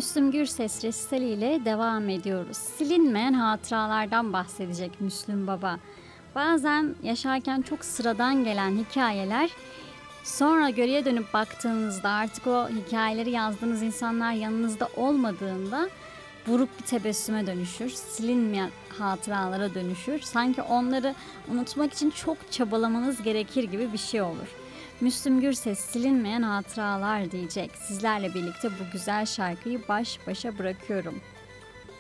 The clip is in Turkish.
Müslüm Gürses resitali ile devam ediyoruz. Silinmeyen hatıralardan bahsedecek Müslüm Baba. Bazen yaşarken çok sıradan gelen hikayeler sonra geriye dönüp baktığınızda artık o hikayeleri yazdığınız insanlar yanınızda olmadığında buruk bir tebessüme dönüşür, silinmeyen hatıralara dönüşür. Sanki onları unutmak için çok çabalamanız gerekir gibi bir şey olur. Müslüm Gürses silinmeyen hatıralar diyecek. Sizlerle birlikte bu güzel şarkıyı baş başa bırakıyorum.